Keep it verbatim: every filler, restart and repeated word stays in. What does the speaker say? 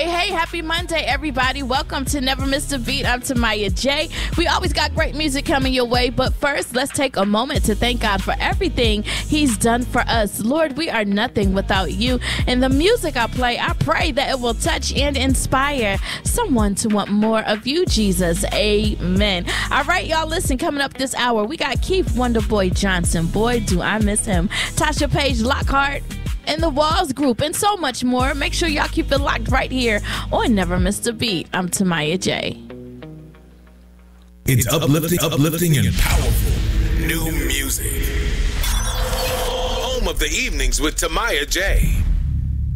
Hey, hey, happy Monday, everybody. Welcome to Never Miss a Beat. I'm Tamaya J. We always got great music coming your way, but first, let's take a moment to thank God for everything He's done for us. Lord, we are nothing without you. And the music I play, I pray that it will touch and inspire someone to want more of you, Jesus. Amen. All right, y'all, listen, coming up this hour, we got Keith Wonderboy Johnson. Boy, do I miss him. Tasha Page Lockhart and the Walls Group, and so much more. Make sure y'all keep it locked right here on Never Miss a Beat. I'm Tamaya J. It's uplifting, uplifting and powerful new music. Home of the evenings with Tamaya J.